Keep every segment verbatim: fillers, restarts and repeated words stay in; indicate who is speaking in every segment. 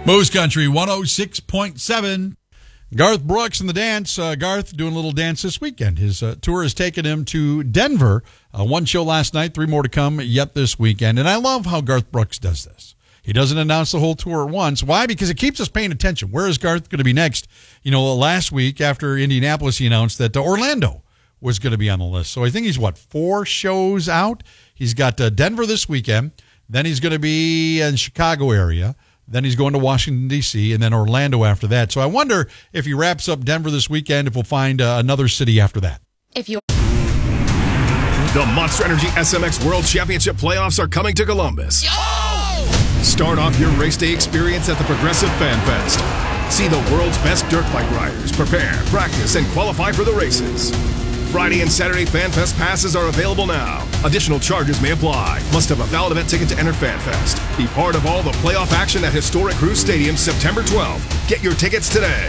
Speaker 1: Moose Country one oh six point seven. Garth Brooks and the dance. Uh, Garth doing a little dance this weekend. His uh, tour has taken him to Denver. Uh, one show last night, three more to come yet this weekend. And I love how Garth Brooks does this. He doesn't announce the whole tour at once. Why? Because it keeps us paying attention. Where is Garth going to be next? You know, last week after Indianapolis, he announced that uh, Orlando was going to be on the list. So I think he's, what, four shows out? He's got uh, Denver this weekend. Then he's going to be in Chicago area. Then he's going to Washington, D C, and then Orlando after that. So I wonder if he wraps up Denver this weekend, if we'll find uh, another city after that.
Speaker 2: If you
Speaker 3: The Monster Energy S M X World Championship playoffs are coming to Columbus.
Speaker 2: oh!
Speaker 3: Start off your race day experience at the Progressive Fan Fest. See the world's best dirt bike riders prepare, practice, and qualify for the races. Friday and Saturday Fan Fest passes are available now. Additional charges may apply. Must have a valid event ticket to enter Fan Fest. Be part of all the playoff action at historic Cruise Stadium September twelfth. Get your tickets today.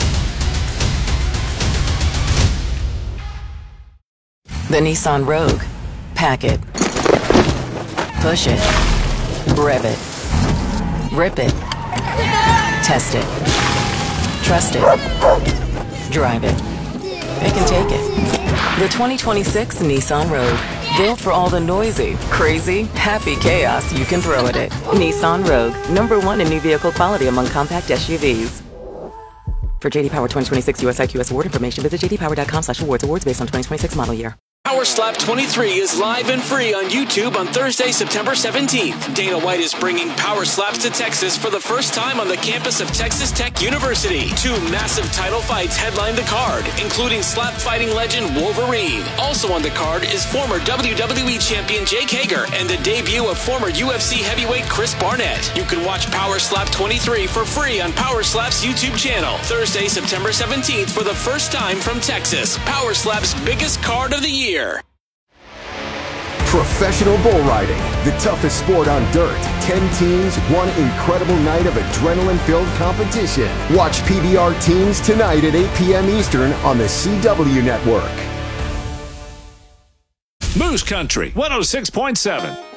Speaker 4: The Nissan Rogue. Pack it. Push it. Rev it. Rip it. Test it. Trust it. Drive it. It can take it. The twenty twenty-six Nissan Rogue. Built for all the noisy, crazy, happy chaos you can throw at it. Nissan Rogue. Number one in new vehicle quality among compact S U Vs. For J D Power twenty twenty-six U S I Q S award information, visit j d power dot com slash awards. Awards based on twenty twenty-six model year.
Speaker 5: Power Slap twenty-three is live and free on YouTube on Thursday, September seventeenth. Dana White is bringing Power Slaps to Texas for the first time on the campus of Texas Tech University. Two massive title fights headline the card, including slap fighting legend Wolverine. Also on the card is former W W E champion Jake Hager and the debut of former U F C heavyweight Chris Barnett. You can watch Power Slap twenty-three for free on Power Slap's YouTube channel. Thursday, September seventeenth for the first time from Texas. Power Slap's biggest card of the year.
Speaker 6: Professional bull riding, the toughest sport on dirt. Ten teams, one incredible night of adrenaline-filled competition. Watch P B R Teams tonight at eight p.m. Eastern on the C W Network.
Speaker 7: Moose Country one oh six point seven.